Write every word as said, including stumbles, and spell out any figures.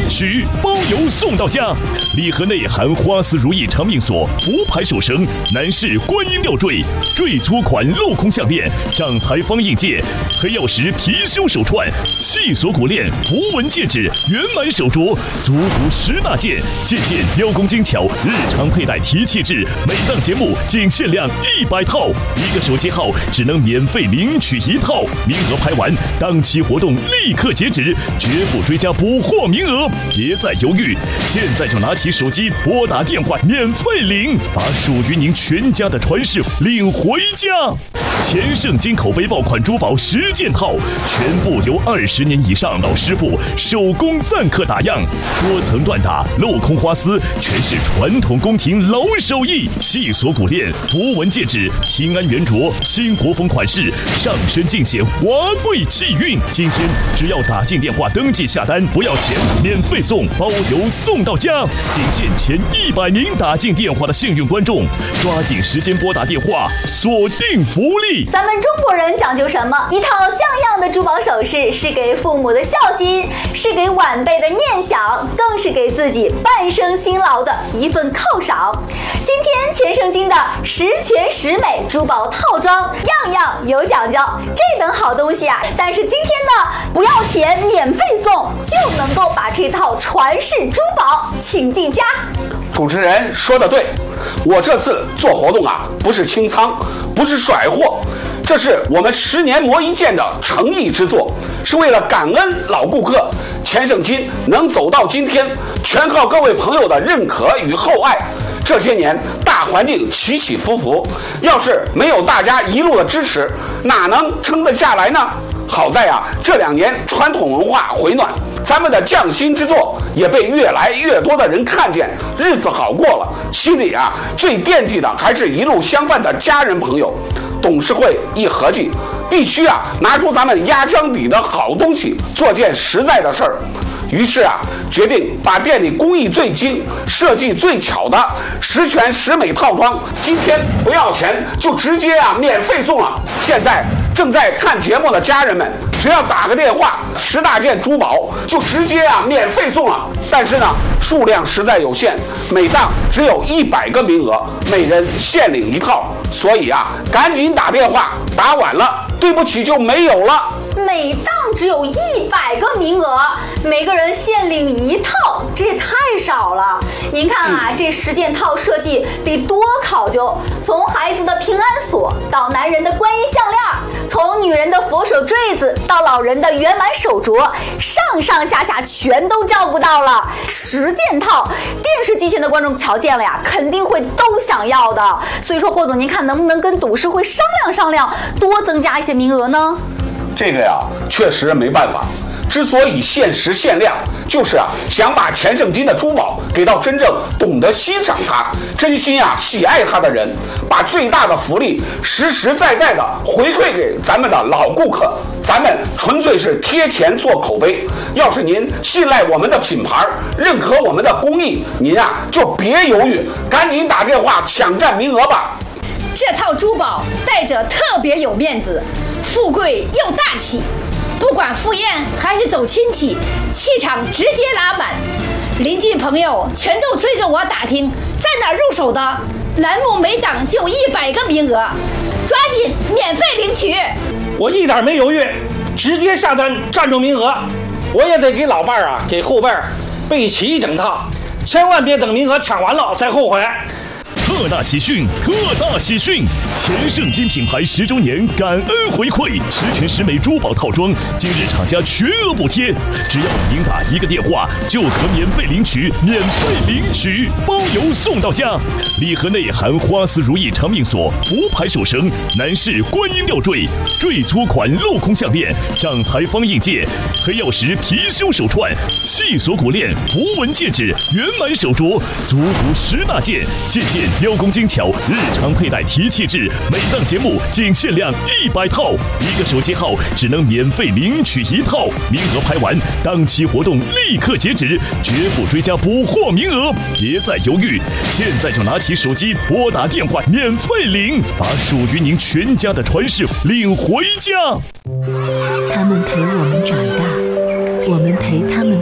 取，包邮送到家。礼盒内含花丝如意长命锁、福牌手绳、男士观音吊坠、坠粗款镂空项链、掌财方印戒、黑曜石貔貅手串、细锁骨链、符文戒指、圆满手镯，足足十大件，件件雕工精巧，日常佩戴提气质。每档节目仅限量一百套，一个手机号只能免费领取一套，名额排完，当期活动立刻截止，绝不追加补货名额，别再犹豫，现在就拿起手机拨打电话免费领，把属于您全家的传世领回家。前盛金口碑爆款珠宝十件套，全部由二十年以上老师傅手工赞刻打样，多层缎打、镂空花丝，全是传统宫廷老手艺。细锁骨链、符文戒指、平安圆镯，新国风款式，上身尽显华贵气韵。今天只要打进电话登记下单，不要钱，免费送，包邮送到家。仅限前一百名打进电话的幸运观众，抓紧时间拨打电话，锁定福利。 咱们中国人讲究什么？一套像样的珠宝首饰，是给父母的孝心，是给晚辈的念想，更是给自己半生辛劳的一份犒赏。今天钱盛金的十全十美珠宝套装，样样有讲究，这等好东西啊！但是今天呢，不要钱，免费送，就能够把这套传世珠宝请进家。 主持人说的对，我这次做活动啊，不是清仓，不是甩货，这是我们十年磨一剑的诚意之作，是为了感恩老顾客。钱盛金能走到今天，全靠各位朋友的认可与厚爱。这些年大环境起起伏伏，要是没有大家一路的支持，哪能撑得下来呢？好在啊，这两年传统文化回暖，咱们的匠心之作也被越来越多的人看见，日子好过了。心里啊，最惦记的还是一路相伴的家人朋友。董事会一合计，必须啊拿出咱们压箱底的好东西，做件实在的事儿。于是啊，决定把店里工艺最精、设计最巧的十全十美套装，今天不要钱，就直接啊免费送了。现在正在看节目的家人们，只要打个电话，十大件珠宝就直接啊免费送了。但是呢，数量实在有限，每档只有一百个名额，每人限领一套，所以啊，赶紧打电话，打晚了，对不起就没有了。 每档只有一百个名额，每个人限领一套，这也太少了。您看啊，嗯、这十件套设计得多考究，从孩子的平安锁到男人的观音项链，从女人的佛手坠子到老人的圆满手镯，上上下下全都照顾到了。十件套，电视机前的观众瞧见了呀，肯定会都想要的。所以说，霍总，您看能不能跟董事会商量商量，多增加一些名额呢？ 这个呀，确实没办法。之所以限时限量，就是啊，想把钱盛金的珠宝给到真正懂得欣赏它、真心啊喜爱它的人，把最大的福利实实在在的回馈给咱们的老顾客。咱们纯粹是贴钱做口碑。要是您信赖我们的品牌，认可我们的工艺，您啊就别犹豫，赶紧打电话抢占名额吧。 这套珠宝戴着特别有面子，富贵又大气，不管赴宴还是走亲戚，气场直接拉满。邻居朋友全都追着我打听在哪入手的，栏目每档就一百个名额，抓紧免费领取。 我一点没犹豫，直接下单占住名额。我也得给老伴儿啊，给后辈儿备齐一整套，千万别等名额抢完了再后悔。 特大喜讯！特大喜讯！钱盛金品牌十周年感恩回馈，十全十美珠宝套装，今日厂家全额补贴，只要您打一个电话就可免费领取，免费领取，包邮送到家。礼盒内含花丝如意长命锁、福牌手绳、男士观音吊坠、坠粗款镂空项链、掌财方印戒、黑曜石貔貅手串、细锁骨链、符文戒指、圆满手镯，足足十大件，件件雕工精巧，日常佩戴提气质。每档节目仅限量一百套，一个手机号只能免费领取一套，名额排完，当期活动立刻截止，绝不追加补货名额。别再犹豫，现在就拿起手机拨打电话免费领，把属于您全家的传世领回家。 他们陪我们长大，我们陪他们